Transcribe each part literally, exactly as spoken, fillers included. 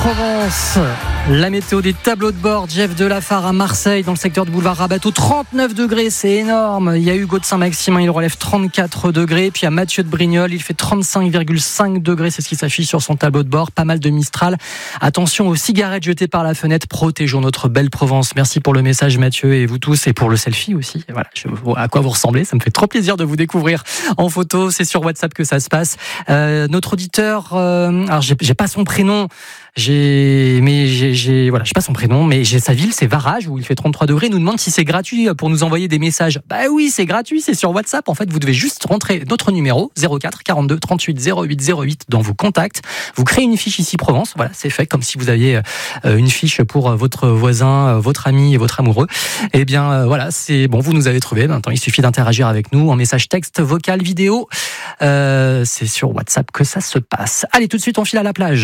Provence. La météo des tableaux de bord, Jeff Delafare à Marseille, dans le secteur du boulevard Rabateau, trente-neuf degrés, c'est énorme. Il y a Hugo de Saint-Maximin, il relève trente-quatre degrés. Puis à Mathieu de Brignoles, il fait trente-cinq virgule cinq degrés, c'est ce qui s'affiche sur son tableau de bord. Pas mal de Mistral. Attention aux cigarettes jetées par la fenêtre, protégeons notre belle Provence. Merci pour le message Mathieu et vous tous, et pour le selfie aussi. Voilà, je, à quoi vous ressemblez, ça me fait trop plaisir de vous découvrir en photo. C'est sur WhatsApp que ça se passe. Euh, notre auditeur, euh, alors j'ai, j'ai pas son prénom, j'ai, mais j'ai, j'ai, voilà, j'ai pas son prénom, mais j'ai sa ville, c'est Varage, où il fait trente-trois degrés. Il nous demande si c'est gratuit pour nous envoyer des messages. Bah oui, c'est gratuit, c'est sur WhatsApp. En fait, vous devez juste rentrer notre numéro zéro quatre quarante-deux trente-huit zéro huit zéro huit dans vos contacts. Vous créez une fiche ici Provence. Voilà, c'est fait comme si vous aviez une fiche pour votre voisin, votre ami et votre amoureux. Eh bien, voilà, c'est bon. Vous nous avez trouvé. Maintenant, il suffit d'interagir avec nous en message texte, vocal, vidéo. Euh, c'est sur WhatsApp que ça se passe. Allez, tout de suite, on file à la plage.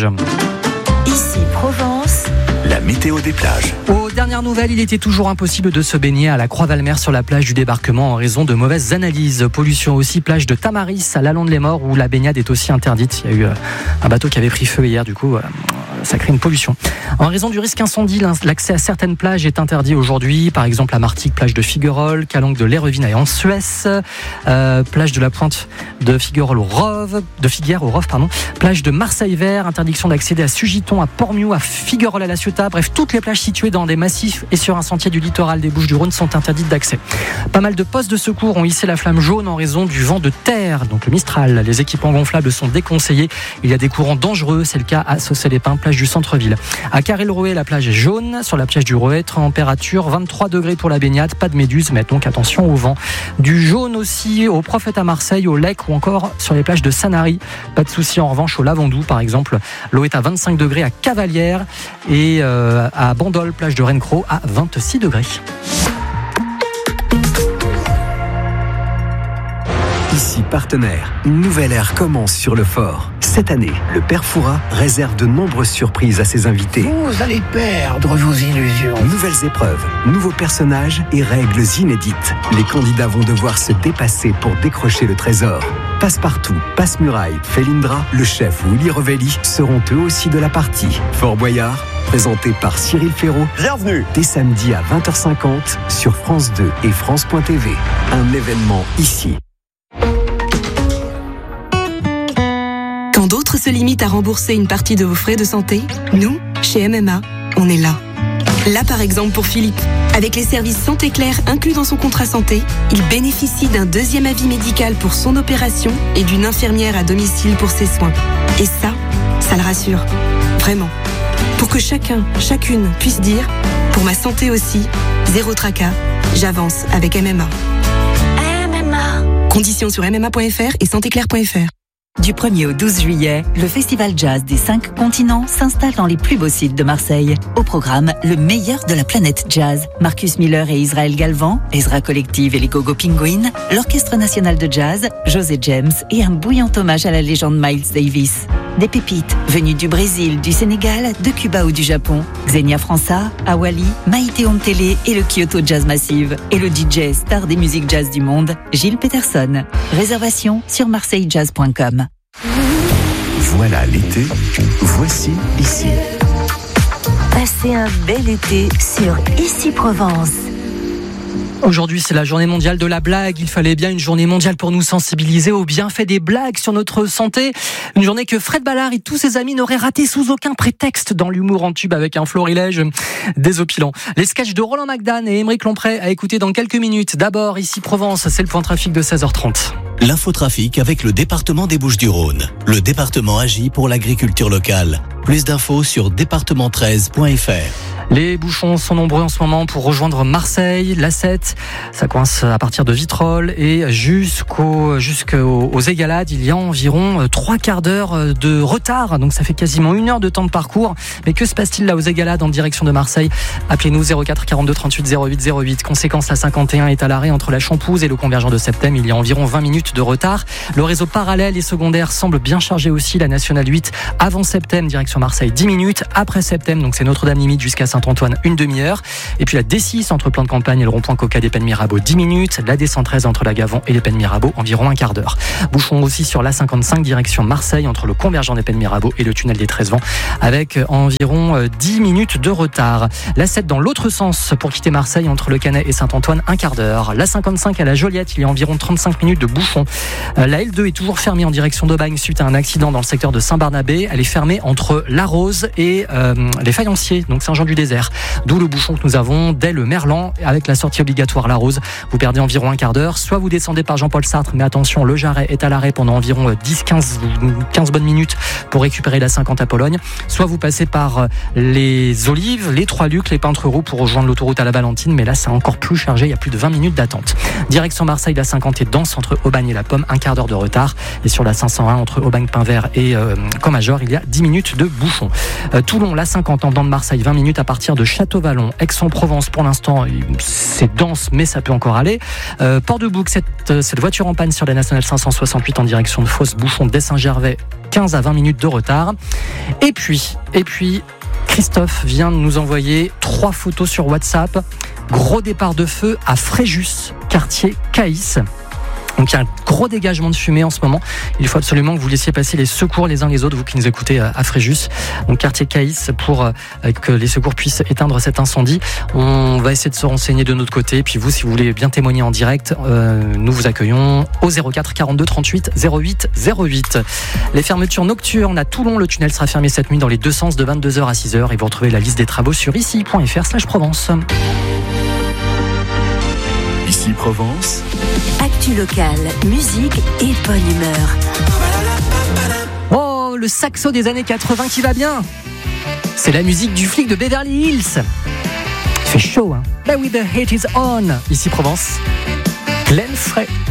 Ici Provence, la météo des plages. Aux dernières nouvelles, il était toujours impossible de se baigner à la Croix-Valmer sur la plage du débarquement en raison de mauvaises analyses. Pollution aussi, plage de Tamaris à Lalande-les-Morts où la baignade est aussi interdite. Il y a eu un bateau qui avait pris feu hier, du coup, ça crée une pollution. En raison du risque incendie, l'accès à certaines plages est interdit aujourd'hui. Par exemple, à Martigues, plage de Figuerolles, Calanque de l'Érevine et en Suez, euh, plage de la Pointe de Figuerolles au Rove, de Figuères au Rove, pardon, plage de Marseille-Vert, interdiction d'accéder à Sugiton, à Port-Miou, à Figuerolles à la Ciotat. Bref, toutes les plages situées dans des massifs et sur un sentier du littoral des Bouches-du-Rhône sont interdites d'accès. Pas mal de postes de secours ont hissé la flamme jaune en raison du vent de terre, donc le Mistral. Les équipements gonflables sont déconseillés. Il y a des courants dangereux, c'est le cas à Saucé-les-Pins, plage du centre-ville. À Carré-le-Rouet, la plage est jaune. Sur la plage du Rouet, température vingt-trois degrés pour la baignade, pas de méduses, mais donc attention au vent. Du jaune aussi au Prophète à Marseille, au Lec ou encore sur les plages de Sanary. Pas de souci en revanche au Lavandou par exemple. L'eau est à vingt-cinq degrés à Cavalière et euh, à Bandol, plage de Rennes-Cros à vingt-six degrés. Ici Partenaire, une nouvelle ère commence sur le fort. Cette année, le Père Fouras réserve de nombreuses surprises à ses invités. Vous allez perdre vos illusions. Nouvelles épreuves, nouveaux personnages et règles inédites. Les candidats vont devoir se dépasser pour décrocher le trésor. Passe-Partout, Passe-Muraille, Felindra, le chef Willy Revelli seront eux aussi de la partie. Fort Boyard, présenté par Cyril Ferraud. Bienvenue. Dès samedi à vingt heures cinquante sur France deux et France point T V. Un événement ici. Quand d'autres se limitent à rembourser une partie de vos frais de santé, nous, chez M M A, on est là. Là par exemple pour Philippe. Avec les services Santé Claire inclus dans son contrat santé, il bénéficie d'un deuxième avis médical pour son opération et d'une infirmière à domicile pour ses soins. Et ça, ça le rassure. Vraiment. Pour que chacun, chacune puisse dire « Pour ma santé aussi, zéro tracas, j'avance avec M M A ». M M A. Conditions sur m m a point f r et santé claire point f r. Du premier au douze juillet, le Festival Jazz des cinq continents s'installe dans les plus beaux sites de Marseille. Au programme, le meilleur de la planète jazz. Marcus Miller et Israël Galvan, Ezra Collective et les Gogo Penguins, l'Orchestre National de Jazz, José James et un bouillant hommage à la légende Miles Davis. Des pépites venues du Brésil, du Sénégal, de Cuba ou du Japon. Xenia França, Awali, Maïté Omtele et le Kyoto Jazz Massive. Et le D J star des musiques jazz du monde, Gilles Peterson. Réservation sur marseille jazz point com. Voilà l'été, voici ici. Passez un bel été sur Ici Provence. Aujourd'hui, c'est la journée mondiale de la blague. Il fallait bien une journée mondiale pour nous sensibiliser aux bienfaits des blagues sur notre santé. Une journée que Fred Ballard et tous ses amis n'auraient raté sous aucun prétexte dans l'humour en tube avec un florilège désopilant. Les sketchs de Roland McDan et Émeric Lompré à écouter dans quelques minutes. D'abord, ici Provence, c'est le point trafic de seize heures trente. L'infotrafic avec le département des Bouches-du-Rhône. Le département agit pour l'agriculture locale. Plus d'infos sur département treize point f r. Les bouchons sont nombreux en ce moment pour rejoindre Marseille, l'A sept. Ça coince à partir de Vitrolles et jusqu'au, jusqu'aux aux Égalades. Il y a environ trois quarts d'heure de retard. Donc ça fait quasiment une heure de temps de parcours. Mais que se passe-t-il là aux Égalades en direction de Marseille? Appelez-nous zéro quatre quarante-deux trente-huit zéro huit zéro huit. Conséquence, la cinquante et un est à l'arrêt entre la Champouze et le convergent de Septem. Il y a environ vingt minutes de retard. Le réseau parallèle et secondaire semble bien chargé aussi. La nationale huit avant Septem, direction Marseille, dix minutes. Après Septem, donc c'est Notre-Dame limite jusqu'à Saint Saint-Antoine, une demi-heure. Et puis la D six entre Plan de Campagne et le rond-point Coca des Pennes Mirabeau, dix minutes. La D cent treize entre la Gavon et les Pennes Mirabeau, environ un quart d'heure. Bouchon aussi sur l'A cinquante-cinq direction Marseille entre le convergent des Pennes Mirabeau et le tunnel des treize vents avec environ dix minutes de retard. La sept dans l'autre sens pour quitter Marseille entre le Canet et Saint-Antoine, un quart d'heure. La cinquante-cinq à la Joliette, il y a environ trente-cinq minutes de bouchon. La L deux est toujours fermée en direction d'Aubagne suite à un accident dans le secteur de Saint-Barnabé. Elle est fermée entre La Rose et euh, les Faïenciers, donc Saint-Jean-du-Désert. D'où le bouchon que nous avons dès le Merlan avec la sortie obligatoire La Rose. Vous perdez environ un quart d'heure. Soit vous descendez par Jean-Paul Sartre, mais attention, le Jarret est à l'arrêt pendant environ dix à quinze bonnes minutes pour récupérer la cinquante à Pologne. Soit vous passez par les Olives, les Trois-Lucs, les Peintres-Roux pour rejoindre l'autoroute à la Valentine, mais là c'est encore plus chargé, il y a plus de vingt minutes d'attente. Direction Marseille, la cinquante est dense entre Aubagne et la Pomme, un quart d'heure de retard. Et sur la cinq cent un entre Aubagne-Pin-Vert et euh, Caen-Major, il y a dix minutes de bouchon. Euh, Toulon, la cinquante en dedans de Marseille, vingt minutes à partir de Château-Vallon. Aix-en-Provence, pour l'instant, c'est dense, mais ça peut encore aller. Euh, Port-de-Bouc, cette, cette voiture en panne sur la nationale cinq cent soixante-huit en direction de Fos, bouchon dès Saint-Gervais, quinze à vingt minutes de retard. Et puis, et puis, Christophe vient de nous envoyer trois photos sur WhatsApp. Gros départ de feu à Fréjus, quartier Caïs. Donc il y a un gros dégagement de fumée en ce moment. Il faut absolument que vous laissiez passer les secours les uns les autres, vous qui nous écoutez à Fréjus, donc quartier Caïs, pour que les secours puissent éteindre cet incendie. On va essayer de se renseigner de notre côté. Puis vous, si vous voulez bien témoigner en direct, euh, nous vous accueillons au zéro quatre quarante-deux trente-huit zéro huit zéro huit. Les fermetures nocturnes à Toulon, le tunnel sera fermé cette nuit dans les deux sens de vingt-deux heures à six heures. Et vous retrouvez la liste des travaux sur ici point f r slash Provence. Ici Provence. Actu locale, musique et bonne humeur. Oh, le saxo des années quatre-vingts qui va bien. C'est la musique du flic de Beverly Hills. Il fait chaud, hein. But with the heat is on. Ici Provence. Glenn Frey.